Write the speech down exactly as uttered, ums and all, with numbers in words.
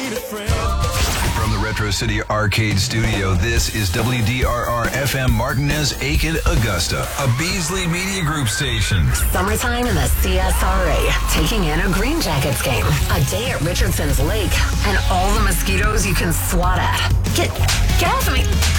From the Retro City Arcade Studio, this is W D R R F M Martinez, Aiken, Augusta, a Beasley Media Group station. Summertime in the C S R A, taking in a Green Jackets game, a day at Richardson's Lake, and all the mosquitoes you can swat at. Get, get off of me.